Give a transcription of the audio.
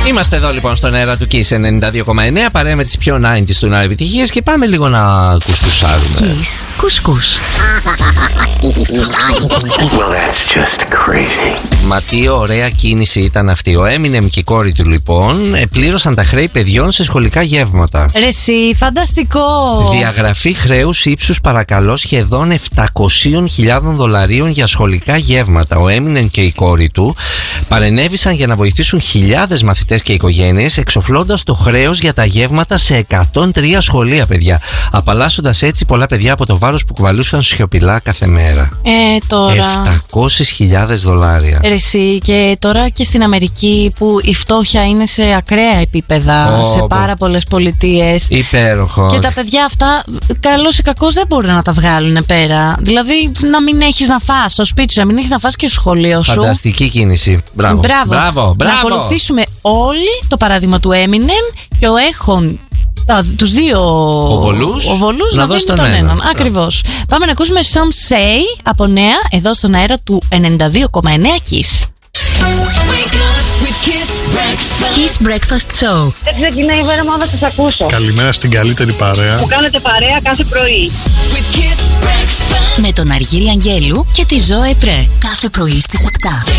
Είμαστε εδώ λοιπόν στον αέρα του Kiss 92,9, παρέα με τις πιο 90s του ναου επιτυχίες και πάμε λίγο να κουσκουσάρουμε. Kiss κουσκούς. Well, that's just crazy. Μα τι ωραία κίνηση ήταν αυτή. Ο Eminem και η κόρη του λοιπόν πλήρωσαν τα χρέη παιδιών σε σχολικά γεύματα. Ρε εσύ, φανταστικό. Διαγραφή χρέους ύψους παρακαλώ σχεδόν $700,000 για σχολικά γεύματα. Ο Eminem και η κόρη του παρενέβησαν για να βοηθήσουν χιλιάδες μαθητές και οικογένειες, εξοφλώντας το χρέος για τα γεύματα σε 103 σχολεία, παιδιά. Απαλλάσσοντας έτσι πολλά παιδιά από το βάρος που κουβαλούσαν σιωπηλά κάθε μέρα. Τώρα. $700,000. Ρε εσύ, και τώρα και στην Αμερική που η φτώχεια είναι σε ακραία επίπεδα, σε πάρα πολλές πολιτείες. Υπέροχο. Και τα παιδιά αυτά, καλώς ή κακώς, δεν μπορούν να τα βγάλουν πέρα. Δηλαδή, να μην έχεις να φας στο σπίτι σου, να μην έχεις να φας και στο σχολείο σου. Φανταστική κίνηση. Μπράβο. Μπράβο. Να ακολουθήσουμε όλοι το παράδειγμα του Eminem και ο Έχων τους δύο οβολούς να δώσουν τον έναν. Ακριβώς. Πάμε να ακούσουμε Some Say από Νέα εδώ στον αέρα του 92,9 Kiss. Kiss Breakfast Show. Έτσι ξεκινάει η μέρα μου, θα σας ακούσω. Καλημέρα στην καλύτερη παρέα. Που κάνετε παρέα κάθε πρωί. Με τον Αργύρη Αγγέλου και τη Ζωέ Πρέ. Κάθε πρωί στις 7.